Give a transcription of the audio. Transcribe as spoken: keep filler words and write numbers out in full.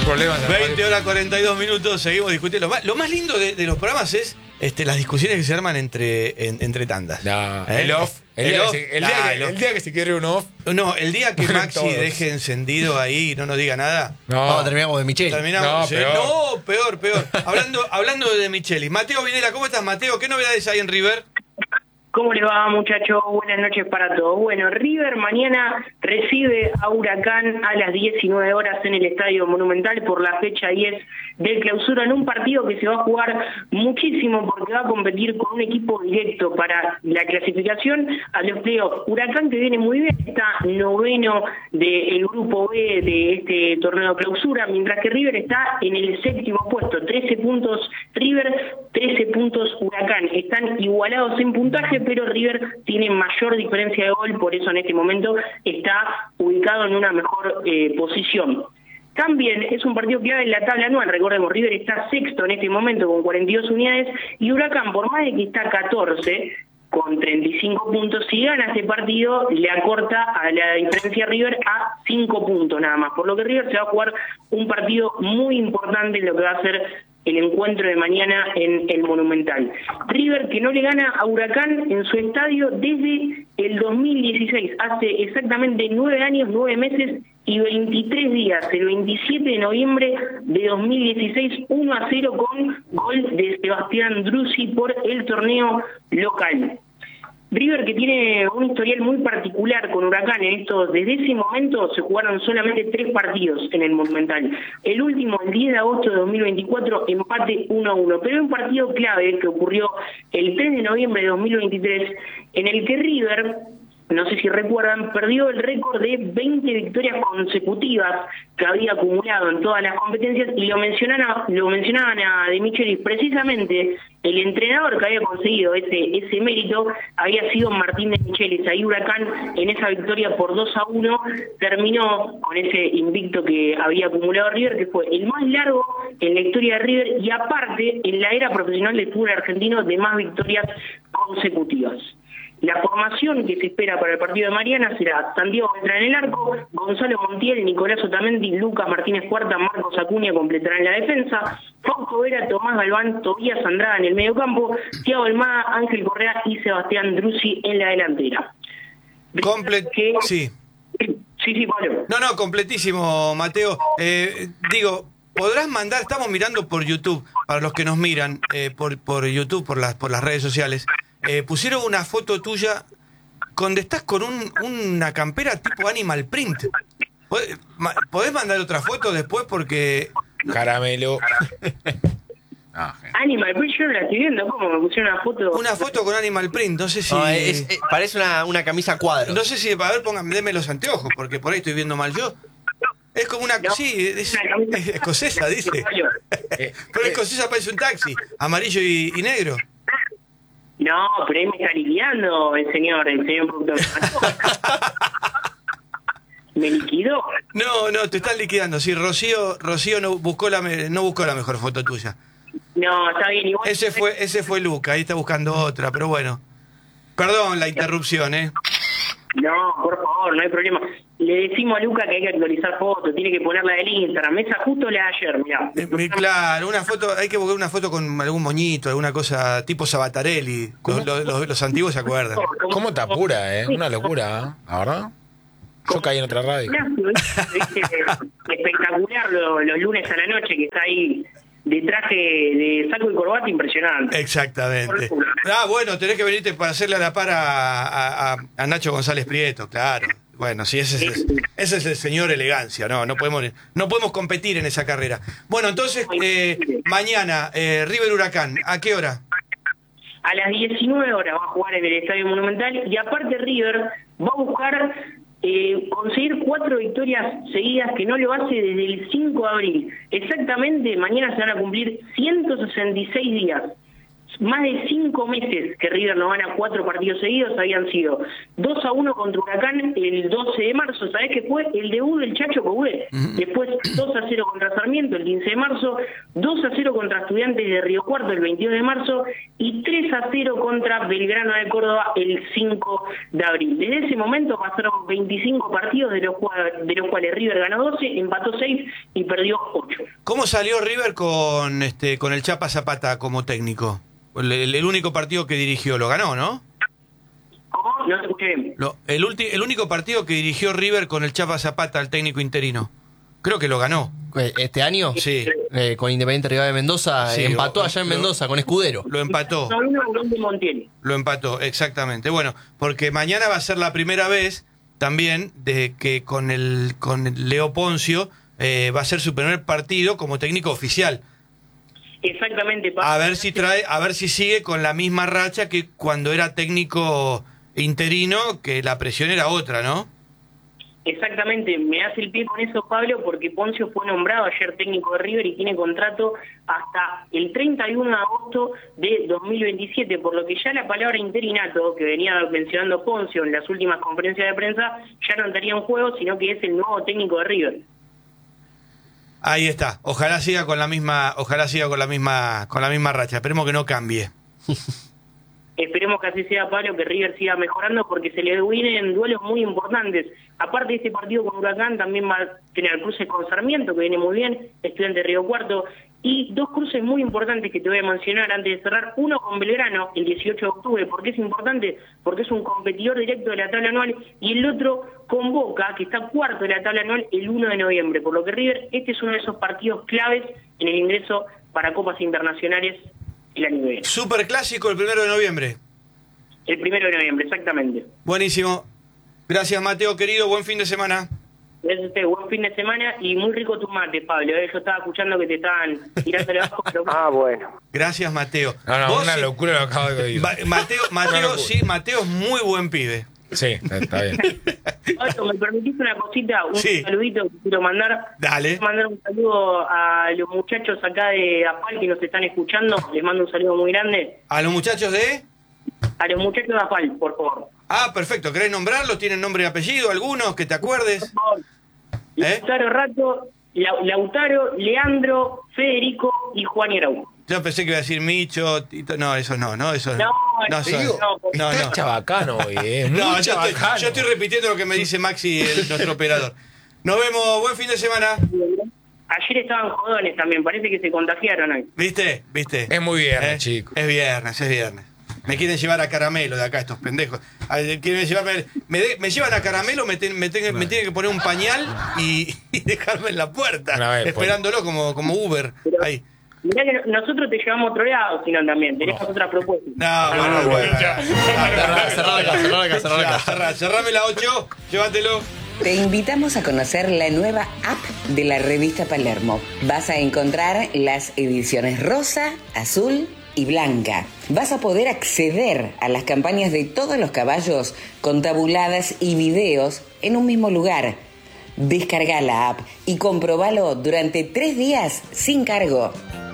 problemas. veinte horas cuarenta y dos minutos, seguimos discutiendo. Lo más, lo más lindo de, de los programas es este, las discusiones que se arman entre, en, entre tandas. No, ¿Eh? el off. El, El día, off, que se, el, nah, día que, el off. el día que se quiere un off. No, el día que Bueno, Maxi todos. deje encendido ahí y no nos diga nada. No, No, terminamos de Micheli. Terminamos. No, Sí, peor. no, peor, peor. hablando, hablando de Micheli. Mateo Videla, ¿cómo estás, Mateo? ¿Qué novedades hay en River? ¿Cómo le va, muchachos? Buenas noches para todos. Bueno, River mañana recibe a Huracán a las diecinueve horas en el Estadio Monumental por la fecha diez del clausura, en un partido que se va a jugar muchísimo porque va a competir con un equipo directo para la clasificación a los playoffs. Huracán, que viene muy bien, está noveno del grupo B de este torneo de clausura, mientras que River está en el séptimo puesto, trece puntos River, trece puntos Huracán. Están igualados en puntaje, pero River tiene mayor diferencia de gol, por eso en este momento está ubicado en una mejor eh, posición. También es un partido clave en la tabla anual. Recordemos, River está sexto en este momento con cuarenta y dos unidades y Huracán, por más de que está catorce con treinta y cinco puntos, si gana este partido le acorta a la diferencia River a cinco puntos nada más, por lo que River se va a jugar un partido muy importante en lo que va a ser el encuentro de mañana en el Monumental. River, que no le gana a Huracán en su estadio desde el dos mil dieciséis, hace exactamente nueve años, nueve meses y veintitrés días, el veintisiete de noviembre de dos mil dieciséis, uno a cero con gol de Sebastián Drussi por el torneo local. River, que tiene un historial muy particular con Huracán en esto, desde ese momento se jugaron solamente tres partidos en el Monumental. El último, el diez de agosto de dos mil veinticuatro, empate uno a uno. Pero hay un partido clave que ocurrió el tres de noviembre de dos mil veintitrés, en el que River, no sé si recuerdan, perdió el récord de veinte victorias consecutivas que había acumulado en todas las competencias, y lo mencionaban, lo mencionaban a De Michelis. Precisamente el entrenador que había conseguido ese, ese mérito había sido Martín De Michelis. Ahí Huracán, en esa victoria por dos a uno, terminó con ese invicto que había acumulado River, que fue el más largo en la historia de River y aparte en la era profesional del fútbol argentino de más victorias consecutivas. La formación que se espera para el partido de mañana será Santiago Beltrán en el arco, Gonzalo Montiel, Nicolás Otamendi, Lucas Martínez Cuarta, Marcos Acuña completarán la defensa, Fausto Vera, Tomás Galván, Tobías Andrada en el medio campo, Thiago Almada, Ángel Correa y Sebastián Drussi en la delantera. Comple que... Sí. Sí, sí, Pablo. No, no, completísimo, Mateo. Eh, digo, podrás mandar, estamos mirando por YouTube, para los que nos miran eh, por, por YouTube, por las, por las redes sociales. Eh, pusieron una foto tuya donde estás con un, una campera tipo Animal Print. ¿Podés, ¿Podés mandar otra foto después? Porque... Caramelo. No, Animal Print, yo no la estoy viendo. ¿Cómo me pusieron una foto? Una foto con Animal Print, no sé si... No, es, es, parece una, una camisa cuadro. No sé si, a ver, pónganme, denme los anteojos, porque por ahí estoy viendo mal yo. Es como una... No, sí, es, una es escocesa, dice. Pero escocesa parece un taxi, amarillo y, y negro. No, pero ahí me está liquidando el señor, el señor productor. Me liquidó. No, no, te están liquidando. Sí, Rocío, Rocío no buscó la me- no buscó la mejor foto tuya. No, está bien, igual. Ese fue, ese fue Luca, ahí está buscando otra, pero bueno. Perdón la interrupción, ¿eh? No, por favor, no hay problema. Le decimos a Luca que hay que actualizar fotos, tiene que ponerla del Instagram. Esa justo la de ayer, mirá. Eh, mi- claro, una foto, hay que buscar una foto con algún moñito, alguna cosa tipo Sabatarelli. Los, los- los- los antiguos se acuerdan. ¿Cómo te apura, eh? Una locura, ¿eh? ¿La verdad? Yo caí en otra radio. ¿Viste? Espectacular lo- los lunes a la noche que está ahí de traje de saco y corbata, impresionante. Exactamente. Ah, bueno, tenés que venirte para hacerle a la par a, a- a- a Nacho González Prieto, claro. Bueno, sí, ese es, ese es el señor elegancia, no, no podemos, no podemos competir en esa carrera. Bueno, entonces, eh, mañana, eh, River Huracán, ¿a qué hora? A las diecinueve horas va a jugar en el Estadio Monumental y aparte River va a buscar eh, conseguir cuatro victorias seguidas, que no lo hace desde el cinco de abril. Exactamente, mañana se van a cumplir ciento sesenta y seis días más de cinco meses que River no gana cuatro partidos seguidos. Habían sido dos a uno contra Huracán el doce de marzo, ¿sabés qué fue? El debut del Chacho Coudet. Uh-huh. Después dos a cero contra Sarmiento el quince de marzo, dos a cero contra Estudiantes de Río Cuarto el veintidós de marzo y tres a cero contra Belgrano de Córdoba el cinco de abril. Desde ese momento pasaron veinticinco partidos, de los, cuales, de los cuales River ganó doce, empató seis y perdió ocho. ¿Cómo salió River con este con el Chapa Zapata como técnico? El, el, el único partido que dirigió, lo ganó, ¿no? ¿Cómo? No te escuché bien. Lo, el, ulti, el único partido que dirigió River con el Chapa Zapata, el técnico interino. Creo que lo ganó. ¿Este año? Sí. Eh, con Independiente Rivadavia de Mendoza, sí, empató lo, allá en lo, Mendoza con Escudero. Lo empató. Lo empató, exactamente. Bueno, porque mañana va a ser la primera vez también de que con el con el Leo Poncio eh, va a ser su primer partido como técnico oficial. Exactamente. A ver si trae, a ver si sigue con la misma racha que cuando era técnico interino, que la presión era otra, ¿no? Exactamente, me hace el pie con eso, Pablo, porque Poncio fue nombrado ayer técnico de River y tiene contrato hasta el treinta y uno de agosto de dos mil veintisiete, por lo que ya la palabra interinato, que venía mencionando Poncio en las últimas conferencias de prensa, ya no entraría en juego, sino que es el nuevo técnico de River. Ahí está, ojalá siga con la misma, ojalá siga con la misma, con la misma racha, esperemos que no cambie. Esperemos que así sea, Pablo, que River siga mejorando porque se le vienen duelos muy importantes. Aparte de este partido con Huracán, también va a tener cruces con Sarmiento, que viene muy bien, Estudiante de Río Cuarto, y dos cruces muy importantes que te voy a mencionar antes de cerrar. Uno con Belgrano, el dieciocho de octubre. ¿Por qué es importante? Porque es un competidor directo de la tabla anual, y el otro con Boca, que está cuarto de la tabla anual, el uno de noviembre. Por lo que River, este es uno de esos partidos claves en el ingreso para copas internacionales el año que viene. Super clásico el primero de noviembre. El primero de noviembre, exactamente. Buenísimo. Gracias, Mateo, querido. Buen fin de semana. Gracias a usted. Buen fin de semana y muy rico tu mate, Pablo. Yo estaba escuchando que te estaban tirando abajo. Pero... Ah, bueno. Gracias, Mateo. No, no, ¿Vos una sí? locura lo acabo de oír. Mateo, Mateo sí, Mateo es muy buen pibe. Sí, está bien. Pablo, ¿me permitís una cosita? Un sí. saludito que quiero mandar. Dale. Quiero mandar un saludo a los muchachos acá de AFAL que nos están escuchando. Les mando un saludo muy grande. ¿A los muchachos de...? A los muchachos de AFAL, por favor. Ah, perfecto. ¿Querés nombrarlos? ¿Tienen nombre y apellido? ¿Algunos que te acuerdes? Por favor. ¿Eh? Lautaro Rato, Lautaro, Leandro, Federico y Juan Araujo. Yo pensé que iba a decir Micho, Tito. No, eso no, no, eso no. No, no, no, no, no, está no. chabacano hoy, eh. No, yo estoy, yo estoy repitiendo lo que me dice Maxi, el, nuestro operador. Nos vemos, buen fin de semana. Ayer estaban jodones también, parece que se contagiaron hoy. ¿Viste? ¿Viste? Es muy viernes, ¿Eh? chicos. Es viernes, es viernes. Me quieren llevar a Caramelo de acá, estos pendejos. Quieren llevarme, me, de, me llevan a Caramelo, me, ten, me, ten, me tienen que poner un pañal y, y dejarme en la puerta, vez, esperándolo como, como Uber. Pero, ahí. Mirá que nosotros te llevamos a otro lado, sino también. Tenemos no. otras propuestas. No, bueno, ah, bueno. Cerrame acá, cerrame acá, cerrame acá. Cerrame la ocho, llévatelo. Te invitamos a conocer la nueva app de la revista Palermo. Vas a encontrar las ediciones rosa, azul y blanca. Vas a poder acceder a las campañas de todos los caballos con tabuladas y videos en un mismo lugar. Descarga la app y comprobalo durante tres días sin cargo.